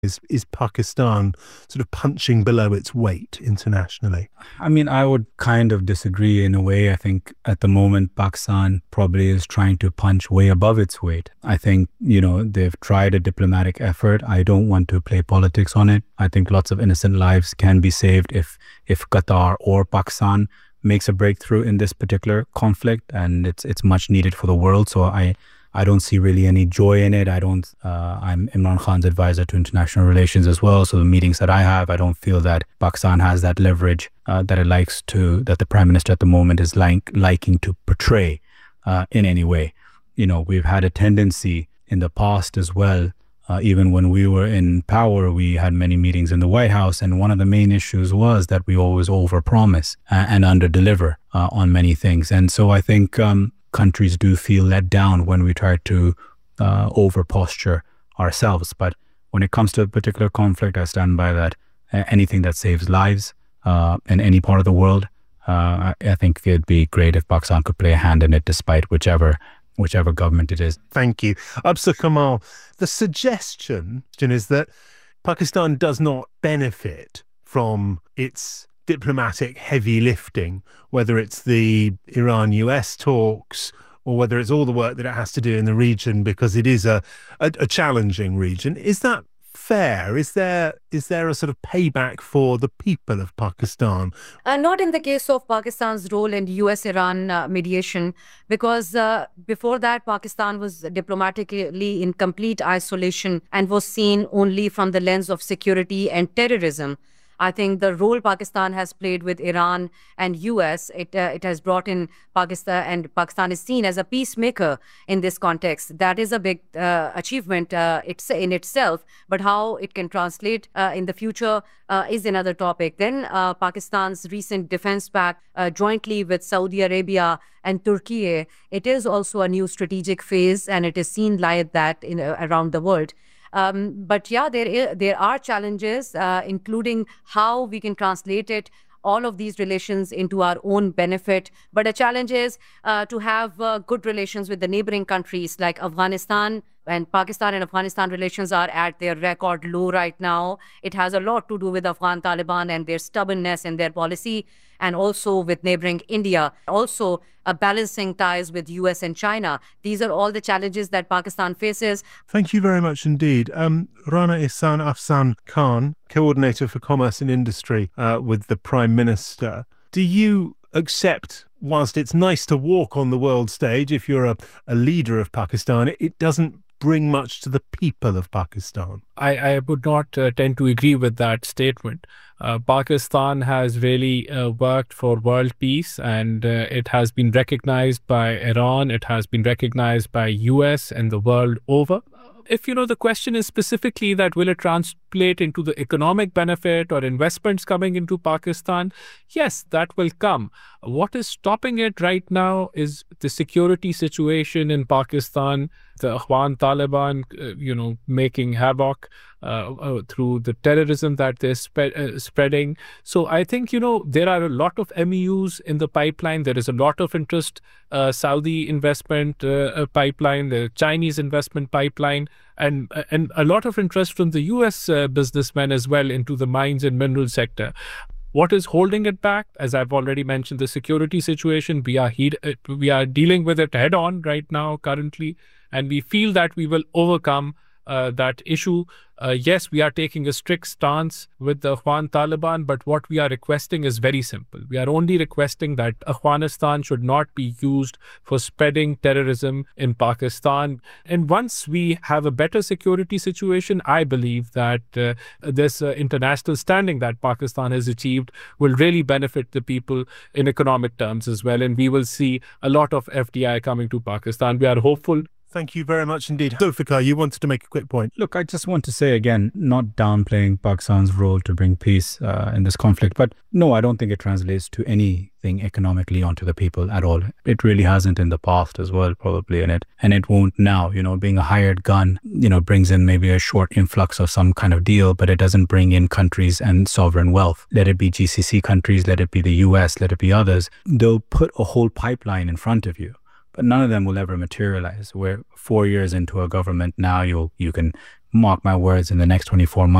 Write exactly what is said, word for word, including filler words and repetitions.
Is, is Pakistan sort of punching below its weight internationally? I mean, I would kind of disagree in a way. I think at the moment, Pakistan probably is trying to punch way above its weight. I think, you know, they've tried a diplomatic effort. I don't want to play politics on it. I think lots of innocent lives can be saved if, if Qatar or Pakistan makes a breakthrough in this particular conflict, and it's it's much needed for the world. So I I don't see really any joy in it. I don't, uh, I'm Imran Khan's advisor to international relations as well. So the meetings that I have, I don't feel that Pakistan has that leverage uh, that it likes to, that the prime minister at the moment is like, liking to portray uh, in any way. You know, we've had a tendency in the past as well. Uh, even when we were in power, we had many meetings in the White House. And one of the main issues was that we always overpromise uh, and underdeliver uh, on many things. And so I think, um, countries do feel let down when we try to uh, over posture ourselves. But when it comes to a particular conflict, I stand by that. Uh, anything that saves lives uh, in any part of the world, uh, I, I think it'd be great if Pakistan could play a hand in it, despite whichever whichever government it is. Thank you. Absa Kamal, the suggestion is that Pakistan does not benefit from its diplomatic heavy lifting, whether it's the Iran U S talks or whether it's all the work that it has to do in the region, because it is a, a, a challenging region. Is that fair? Is there is there a sort of payback for the people of Pakistan? Uh, not in the case of Pakistan's role in U S Iran uh, mediation, because uh, before that, Pakistan was diplomatically in complete isolation and was seen only from the lens of security and terrorism. I think the role Pakistan has played with Iran and U S, it uh, it has brought in Pakistan, and Pakistan is seen as a peacemaker in this context. That is a big uh, achievement uh, it's in itself, but how it can translate uh, in the future uh, is another topic. Then uh, Pakistan's recent defense pact uh, jointly with Saudi Arabia and Turkey, it is also a new strategic phase, and it is seen like that in uh, around the world. Um, but yeah, there is, there are challenges, uh, including how we can translate it, all of these relations into our own benefit. But the challenge is uh, to have uh, good relations with the neighboring countries like Afghanistan. And Pakistan and Afghanistan relations are at their record low right now. It has a lot to do with Afghan Taliban and their stubbornness and their policy, and also with neighboring India. Also, uh, balancing ties with U S and China. These are all the challenges that Pakistan faces. Thank you very much indeed. Um, Rana Ihsan Afzan Khan, Coordinator for Commerce and Industry uh, with the Prime Minister. Do you accept, whilst it's nice to walk on the world stage, if you're a, a leader of Pakistan, it, it doesn't bring much to the people of Pakistan? I, I would not uh, tend to agree with that statement. Uh, Pakistan has really uh, worked for world peace, and uh, it has been recognized by Iran, it has been recognized by U S and the world over. If, you know, the question is specifically that will it translate into the economic benefit or investments coming into Pakistan? Yes, that will come. What is stopping it right now is the security situation in Pakistan, the Afghan Taliban, uh, you know, making havoc uh, uh, through the terrorism that they're spe- uh, spreading. So I think, you know, there are a lot of M E Us in the pipeline. There is a lot of interest, uh, Saudi investment uh, pipeline, the Chinese investment pipeline, and and a lot of interest from the U S uh, businessmen as well into the mines and mineral sector. What is holding it back? As I've already mentioned, the security situation. We are he- we are dealing with it head on right now, currently, and we feel that we will overcome uh, that issue. Uh, yes, we are taking a strict stance with the Afghan Taliban, but what we are requesting is very simple. We are only requesting that Afghanistan should not be used for spreading terrorism in Pakistan. And once we have a better security situation, I believe that uh, this uh, international standing that Pakistan has achieved will really benefit the people in economic terms as well. And we will see a lot of F D I coming to Pakistan. We are hopeful. Thank you very much indeed. Zulfikar, you wanted to make a quick point. Look, I just want to say again, not downplaying Pakistan's role to bring peace uh, in this conflict, but no, I don't think it translates to anything economically onto the people at all. It really hasn't in the past as well, probably, in it, and it won't now. You know, being a hired gun, you know, brings in maybe a short influx of some kind of deal, but it doesn't bring in countries and sovereign wealth. Let it be G C C countries, let it be the U S, let it be others. They'll put a whole pipeline in front of you, but none of them will ever materialize. We're four years into a government now. You you can mark my words, in the next twenty-four months,